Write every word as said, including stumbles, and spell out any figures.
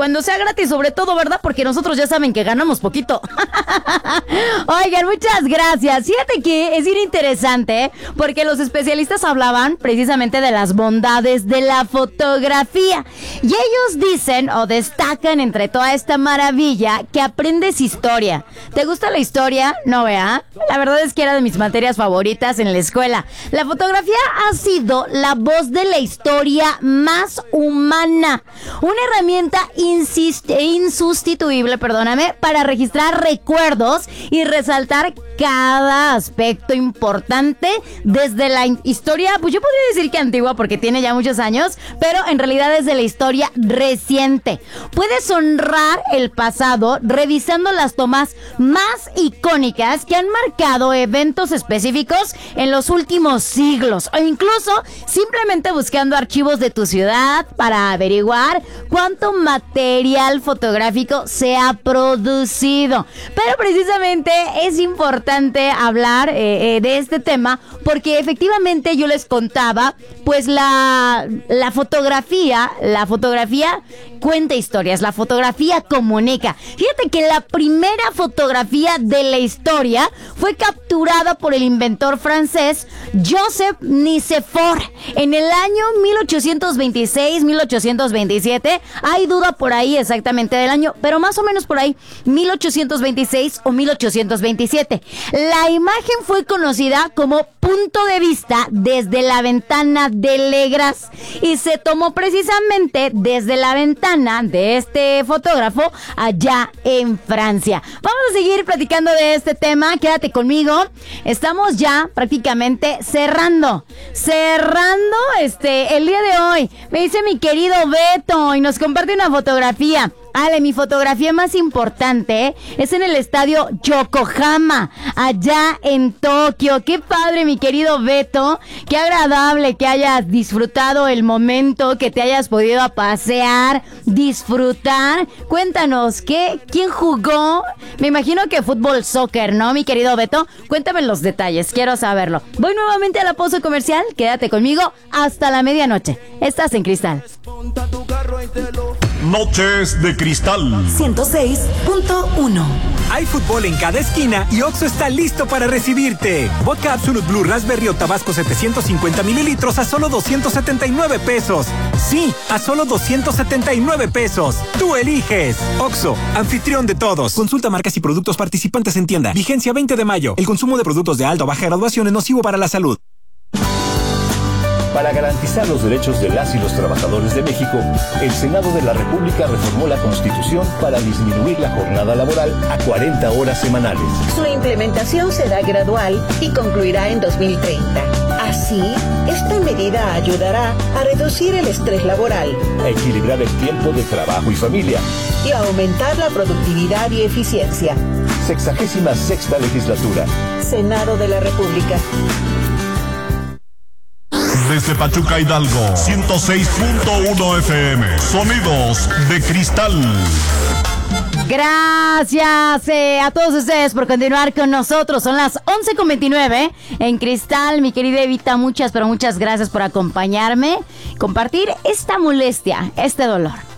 Cuando sea gratis, sobre todo, ¿verdad? Porque nosotros ya saben que ganamos poquito. Oigan, muchas gracias. Fíjate que es bien interesante, porque los especialistas hablaban precisamente de las bondades de la fotografía. Y ellos dicen o destacan entre toda esta maravilla que aprendes historia. ¿Te gusta la historia? No, vea. La verdad es que era de mis materias favoritas en la escuela. La fotografía ha sido la voz de la historia más humana. Una herramienta insiste, insustituible, perdóname, para registrar recuerdos y resaltar cada aspecto importante desde la historia, pues yo podría decir que antigua porque tiene ya muchos años, pero en realidad es de la historia reciente. Puedes honrar el pasado revisando las tomas más icónicas que han marcado eventos específicos en los últimos siglos, o incluso simplemente buscando archivos de tu ciudad para averiguar cuánto material fotográfico se ha producido. Pero precisamente es importante hablar eh, eh, de este tema porque efectivamente yo les contaba, pues la, la fotografía, la fotografía cuenta historias, la fotografía comunica. Fíjate que la primera fotografía de la historia fue capturada por el inventor francés Joseph Nicephore en el año mil ochocientos veintiséis, mil ochocientos veintisiete. Hay duda por ahí exactamente del año, pero más o menos por ahí, mil ochocientos veintiséis o mil ochocientos veintisiete. La imagen fue conocida como punto de vista desde la ventana de Legras y se tomó precisamente desde la ventana de este fotógrafo allá en Francia. Vamos a seguir platicando de este tema, quédate conmigo. Estamos ya prácticamente cerrando, cerrando este el día de hoy. Me dice mi querido Beto y nos comparte una fotografía. Ale, mi fotografía más importante es en el estadio Yokohama, allá en Tokio. Qué padre, mi querido Beto. Qué agradable que hayas disfrutado el momento, que te hayas podido pasear, disfrutar. Cuéntanos, ¿qué? ¿Quién jugó? Me imagino que fútbol, soccer, ¿no, mi querido Beto? Cuéntame los detalles, quiero saberlo. Voy nuevamente a la pausa comercial. Quédate conmigo hasta la medianoche. Estás en Cristal. Noches de Cristal ciento seis punto uno. Hay fútbol en cada esquina y Oxxo está listo para recibirte. Vodka Absolute Blue Raspberry o Tabasco setecientos cincuenta mililitros a solo doscientos setenta y nueve pesos. Sí, a solo doscientos setenta y nueve pesos. Tú eliges. Oxxo, anfitrión de todos. Consulta marcas y productos participantes en tienda. Vigencia veinte de mayo. El consumo de productos de alta o baja graduación es nocivo para la salud. Para garantizar los derechos de las y los trabajadores de México, el Senado de la República reformó la Constitución para disminuir la jornada laboral a cuarenta horas semanales. Su implementación será gradual y concluirá en dos mil treinta. Así, esta medida ayudará a reducir el estrés laboral, a equilibrar el tiempo de trabajo y familia y a aumentar la productividad y eficiencia. Sexagésima sexta legislatura. Senado de la República. Desde Pachuca, Hidalgo, ciento seis punto uno F M. Sonidos de Cristal. Gracias eh, a todos ustedes por continuar con nosotros. Son las once con veintinueve en Cristal. Mi querida Evita, muchas, pero muchas gracias por acompañarme, compartir esta molestia, este dolor.